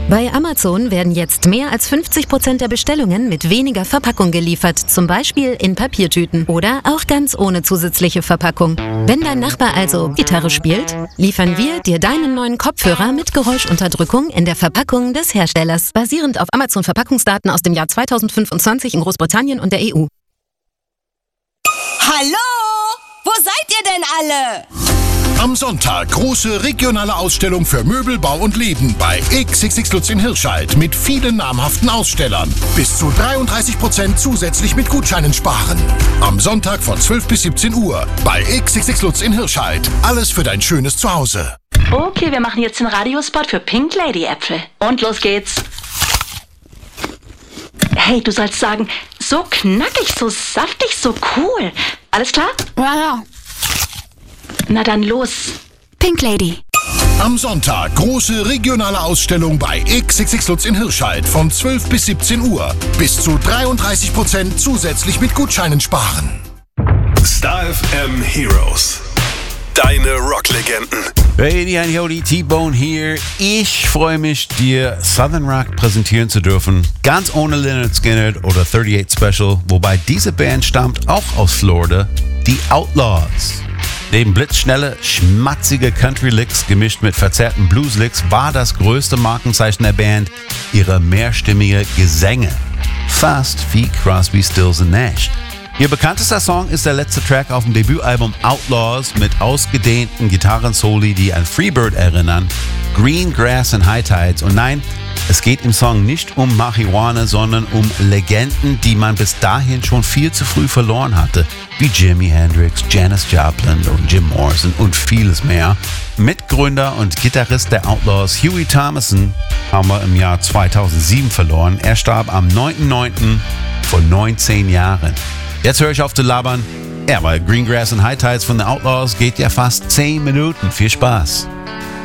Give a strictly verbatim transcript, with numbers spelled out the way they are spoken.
Bei Amazon werden jetzt mehr als fünfzig Prozent der Bestellungen mit weniger Verpackung geliefert, zum Beispiel in Papiertüten oder auch ganz ohne zusätzliche Verpackung. Wenn dein Nachbar also Gitarre spielt, liefern wir dir deinen neuen Kopfhörer mit Geräuschunterdrückung in der Verpackung des Herstellers, basierend auf Amazon-Verpackungsdaten aus dem Jahr zweitausendfünfundzwanzig in Großbritannien und der E U. Hallo? Wo seid ihr denn alle? Am Sonntag große regionale Ausstellung für Möbel, Bau und Leben bei X X X Lutz in Hirscheid mit vielen namhaften Ausstellern. Bis zu dreiunddreißig Prozent zusätzlich mit Gutscheinen sparen. Am Sonntag von zwölf bis siebzehn Uhr bei X X X Lutz in Hirscheid. Alles für dein schönes Zuhause. Okay, wir machen jetzt den Radiospot für Pink Lady Äpfel. Und los geht's. Hey, du sollst sagen, so knackig, so saftig, so cool. Alles klar? Ja, ja. Na dann los. Pink Lady. Am Sonntag große regionale Ausstellung bei X X X Lutz in Hirscheid von zwölf bis siebzehn Uhr. Bis zu dreiunddreißig Prozent zusätzlich mit Gutscheinen sparen. Star F M Heroes. Deine Rocklegenden. Hey, Jody, T-Bone hier. Ich freue mich, dir Southern Rock präsentieren zu dürfen. Ganz ohne Lynyrd Skynyrd oder thirty-eight Special, wobei diese Band stammt auch aus Florida, die Outlaws. Neben blitzschnelle, schmatzige Country-Licks gemischt mit verzerrten Blues-Licks war das größte Markenzeichen der Band ihre mehrstimmige Gesänge. Fast wie Crosby, Stills and Nash. Ihr bekanntester Song ist der letzte Track auf dem Debütalbum Outlaws mit ausgedehnten Gitarren-Soli, die an Freebird erinnern, Green Grass and High Tides. Und nein, es geht im Song nicht um Marihuana, sondern um Legenden, die man bis dahin schon viel zu früh verloren hatte, wie Jimi Hendrix, Janis Joplin und Jim Morrison und vieles mehr. Mitgründer und Gitarrist der Outlaws, Huey Thomason, haben wir im Jahr zweitausendsieben verloren. Er starb am neunten neunten vor neunzehn Jahren. Jetzt höre ich auf zu labern. Ja, weil Green Grass and High Tides von den Outlaws geht ja fast zehn Minuten. Viel Spaß.